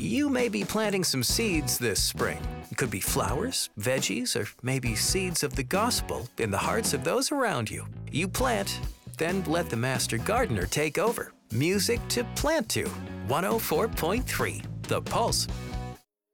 You may be planting some seeds this spring. It could be flowers, veggies, or maybe seeds of the gospel in the hearts of those around you. You plant, then let the master gardener take over. Music to plant to. 104.3, The Pulse.